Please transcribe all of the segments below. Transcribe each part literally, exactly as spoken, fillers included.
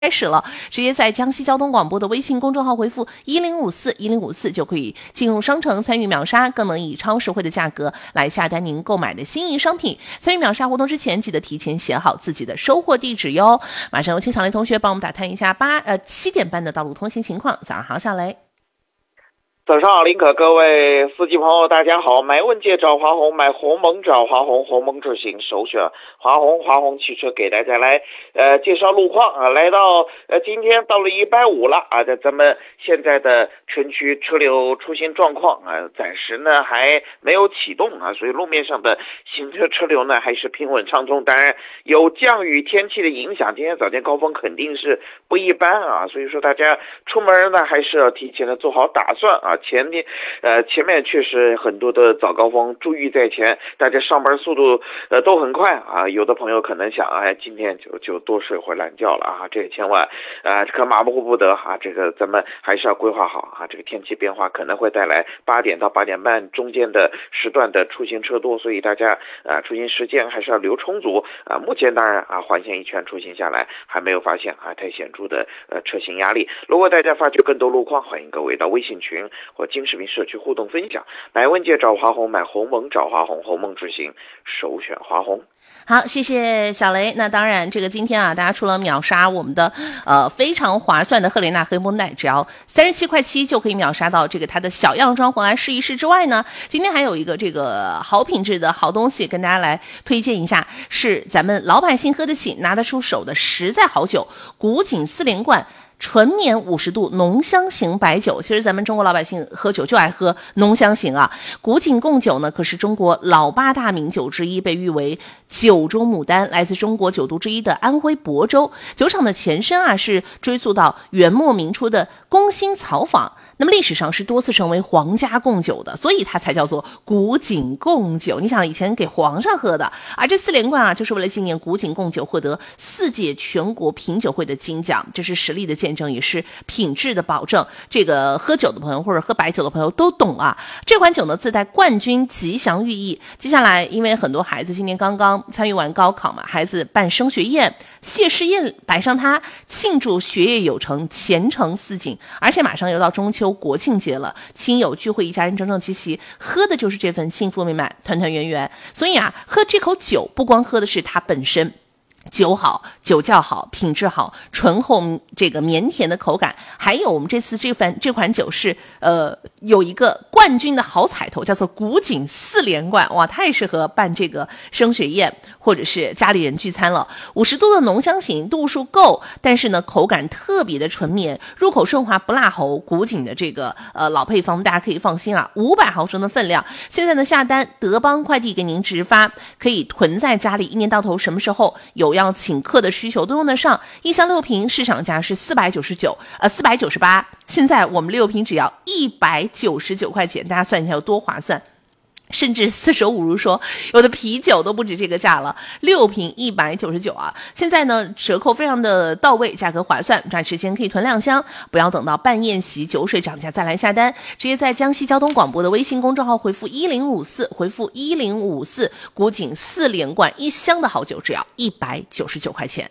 开始了，直接在江西交通广播的微信公众号回复一零五四一零五四就可以进入商城参与秒杀，更能以超实惠的价格来下单您购买的心仪商品。参与秒杀活动之前，记得提前写好自己的收货地址哟。马上有请小雷同学帮我们打探一下八呃七点半的道路通行情况。早上好，小雷。 早上好，林可，各位司机朋友大家好。买问界找华虹，买鸿蒙找华虹，鸿蒙智行首选华虹。华虹汽车给大家来呃介绍路况啊，来到呃今天到了一百五了啊，在咱们现在的城区车流出行状况啊，暂时呢还没有启动啊，所以路面上的行车车流呢还是平稳畅通。当然有降雨天气的影响，今天早间高峰肯定是不一般啊，所以说大家出门呢还是要提前的做好打算啊。前面呃前面确实很多的早高峰，注意在前，大家上班速度呃都很快啊。有的朋友可能想，哎，今天就就多睡会懒觉了啊，这个千万呃可马虎不得啊，这个咱们还是要规划好啊。这个天气变化可能会带来八点到八点半中间的时段的出行车多，所以大家啊出行时间还是要留充足啊。目前当然啊环线一圈出行下来，还没有发现啊太显著的呃车型压力。如果大家发觉更多路况，欢迎各位到微信群或金视频社区互动分享。买问界找华虹，买鸿蒙找华虹，鸿蒙智行首选华虹。 好，谢谢小雷。那当然，这个今天啊，大家除了秒杀我们的呃非常划算的赫莲娜黑绷带，只要三十七块七就可以秒杀到这个它的小样装回来试一试之外呢，今天还有一个这个好品质的好东西跟大家来推荐一下，是咱们老百姓喝得起、拿得出手的实在好酒——古井四连冠。纯绵五十度浓香型白酒，其实咱们中国老百姓喝酒就爱喝浓香型啊。古井贡酒呢，可是中国老八大名酒之一，被誉为酒中牡丹，来自中国九都之一的安徽亳州。酒厂的前身啊，是追溯到元末明初的宫心草坊。那么历史上是多次成为皇家贡酒的，所以它才叫做古井贡酒。你想以前给皇上喝的，而这四连冠啊，就是为了纪念古井贡酒获得四届全国品酒会的金奖，这是实力的见证，也是品质的保证。这个喝酒的朋友或者喝白酒的朋友都懂啊。这款酒呢自带冠军吉祥寓意。接下来，因为很多孩子今年刚刚参与完高考嘛，孩子办升学宴，谢师宴摆上它，庆祝学业有成，前程似锦。而且马上又到中秋国庆节了，亲友聚会，一家人整整齐齐，喝的就是这份幸福美满，团团圆圆。所以啊，喝这口酒不光喝的是它本身酒好，酒窖好，品质好，醇厚这个绵甜的口感，还有我们这次这份这款酒是呃有一个冠军的好彩头，叫做古井四连冠。哇，太适合办这个升学宴或者是家里人聚餐了。五十度的浓香型，度数够，但是呢口感特别的纯绵，入口顺滑不辣喉。古井的这个呃老配方大家可以放心啊，五百毫升的分量。现在呢下单德邦快递给您直发，可以囤在家里，一年到头什么时候有要请客的需求都用得上。一箱六瓶市场价是四百九十九，呃四百九十八，现在我们六瓶只要一百九十九块钱，大家算一下有多划算。甚至四舍五入说，有的啤酒都不止这个价了，六瓶一百九十九啊！现在呢，折扣非常的到位，价格划算，抓时间可以囤两箱，不要等到办宴席酒水涨价再来下单，直接在江西交通广播的微信公众号回复一零五四，回复一零五四，古井四连冠一箱的好酒只要一百九十九块钱。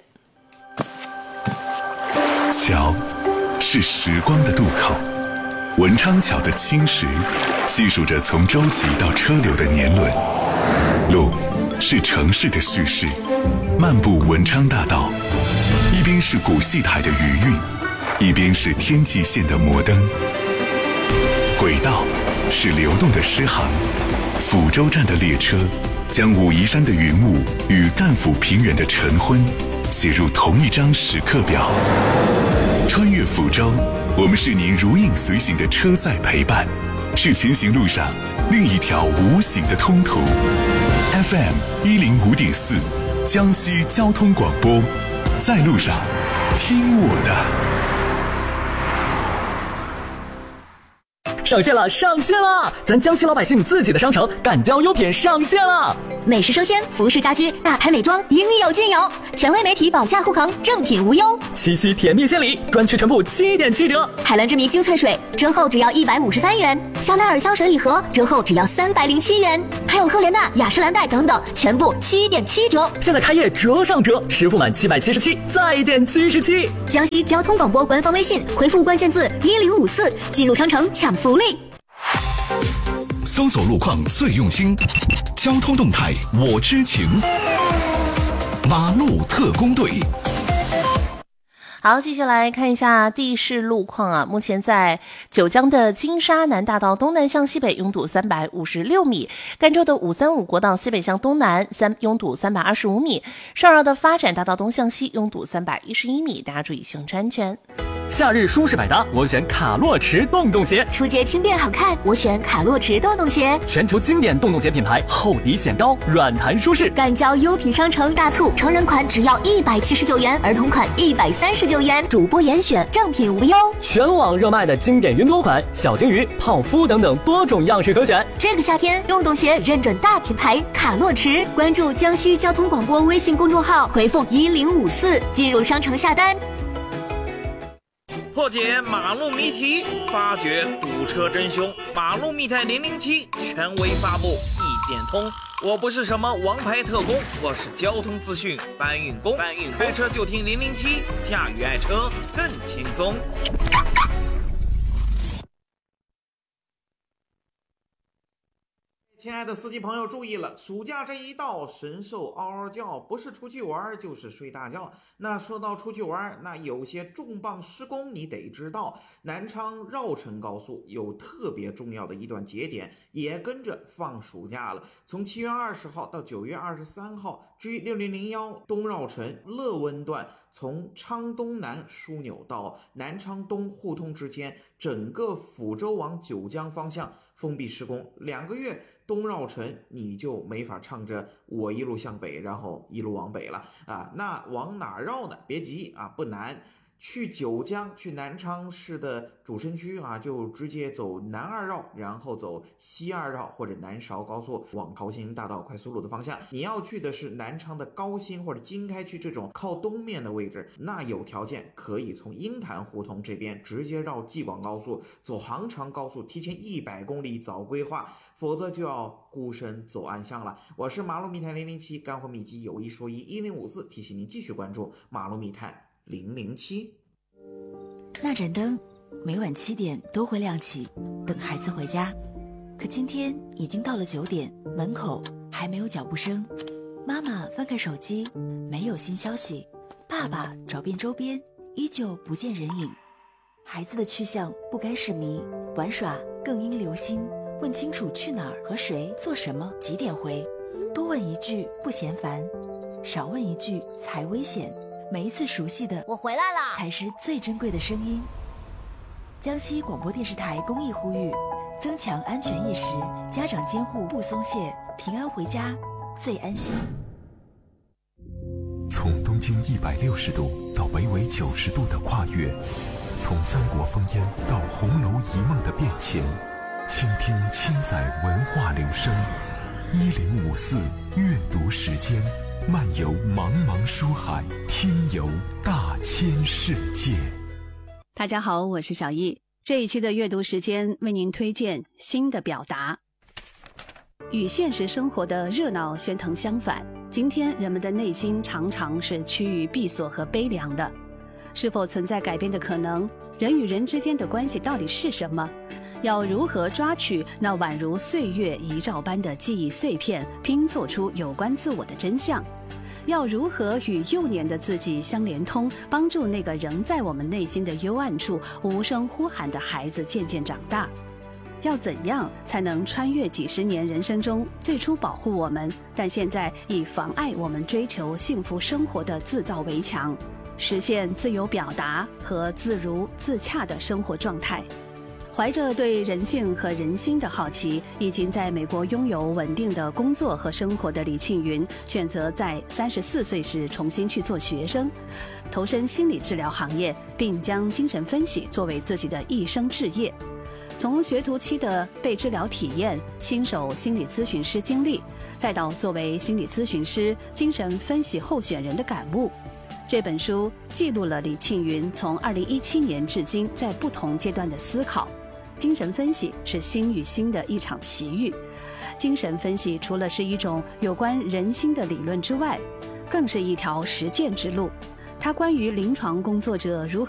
桥是时光的渡口，文昌桥的青石细数着从舟楫到车流的年轮，路是城市的叙事。漫步文昌大道，一边是古戏台的余韵，一边是天际线的摩登。轨道是流动的诗行，抚州站的列车将武夷山的云雾与赣抚平原的晨昏写入同一张时刻表。穿越抚州，我们是您如影随形的车载陪伴，是前行路上另一条无形的通途。F M 一零五点四，江西交通广播，在路上听我的。 上线了，上线了！咱江西老百姓自己的商城敢交优品上线了， 美食生鲜、服饰家居、大牌美妆，应有尽有。权威媒体保价护航，正品无忧。 七夕甜蜜献礼，专区全部七点七折。 海蓝之谜精粹水折后只要一百五十三元，香奈儿香水礼盒折后只要三百零七元，还有赫莲娜、雅诗兰黛等等，全部七点七折。 现在开业折上折，实付满七百七十七再减七十七。 江西交通广播官方微信回复关键字一零五四，进入商城抢福利。 搜索路况最用心，交通动态我知情。马路特工队。 好，接下来看一下地势路况啊。目前在九江的金沙南大道东南向西北拥堵三百五十六米，赣州的五三五国道西北向东南三拥堵三百二十五米，上饶的发展大道东向西拥堵三百一十一米，大家注意行车安全。 夏日舒适百搭，我选卡洛驰洞洞鞋。 出街轻便好看，我选卡洛驰洞洞鞋。 全球经典洞洞鞋品牌，厚底显高，软弹舒适。 敢交优品商城大促，成人款只要一百七十九元，儿童款一百三十九元，主播严选，正品无忧。 全网热卖的经典云朵款、小金鱼、泡芙等等多种样式可选。 这个夏天，洞洞鞋认准大品牌卡洛驰。关注江西交通广播微信公众号，回复一零五四进入商城下单。 破解马路谜题，发掘堵车真凶。马路密探零零七权威发布，一点通。我不是什么王牌特工，我是交通资讯搬运工。搬运开车就听零零七，驾驭爱车更轻松。亲爱的司机朋友注意了，暑假这一到，神兽嗷嗷叫，不是出去玩就是睡大觉。那说到出去玩，那有些重磅施工你得知道。南昌绕城高速有特别重要的一段节点，也跟着放暑假了。从七月二十号到九月二十三号，至于六零零一东绕城乐温段，从昌东南枢纽到南昌东互通之间，整个抚州往九江方向封闭施工，两个月东绕城你就没法唱着我一路向北，然后一路往北了啊。那往哪绕呢？别急啊，不难。去九江，去南昌市的主城区啊，就直接走南二绕，然后走西二绕或者南韶高速往桃兴大道快速路的方向。你要去的是南昌的高新或者经开区这种靠东面的位置，那有条件可以从鹰潭胡同这边直接绕济广高速，走杭长高速，提前一百公里早规划，否则就要孤身走暗巷了。我是马路密探零零七，干货秘籍有一说一，一零五四提醒您继续关注马路密探零零七。 那盏灯每晚七点都会亮起，等孩子回家。可今天已经到了九点，门口还没有脚步声。妈妈翻看手机，没有新消息。爸爸找遍周边，依旧不见人影。孩子的去向不该是谜，玩耍更应留心。问清楚去哪儿、和谁、做什么、几点回。多问一句不嫌烦，少问一句才危险。每一次熟悉的我回来了才是最珍贵的声音。江西广播电视台公益呼吁，增强安全意识，家长监护不松懈，平安回家最安心。 从东经一百六十度到北纬九十度的跨越，从三国烽烟到红楼一梦的变迁，倾听千载文化流声。一零五四阅读时间，漫游茫茫书海，听游大千世界。 大家好，我是小易。这一期的阅读时间为您推荐新的表达。与现实生活的热闹喧腾相反，今天人们的内心常常是趋于闭锁和悲凉的。是否存在改变的可能？人与人之间的关系到底是什么？要如何抓取那宛如岁月遗照般的记忆碎片，拼凑出有关自我的真相？要如何与幼年的自己相连通，帮助那个仍在我们内心的幽暗处无声呼喊的孩子渐渐长大？要怎样才能穿越几十年人生中最初保护我们，但现在已妨碍我们追求幸福生活的自造围墙，实现自由表达和自如自洽的生活状态？怀着对人性和人心的好奇，已经在美国拥有稳定的工作和生活的李庆云，选择在三十四岁时重新去做学生，投身心理治疗行业，并将精神分析作为自己的一生志业。 从学徒期的被治疗体验、新手心理咨询师经历，再到作为心理咨询师、精神分析候选人的感悟。这本书记录了李庆云从二零一七年至今在不同阶段的思考。精神分析是心与心的一场奇遇。精神分析除了是一种有关人心的理论之外，更是一条实践之路。它关于临床工作者如何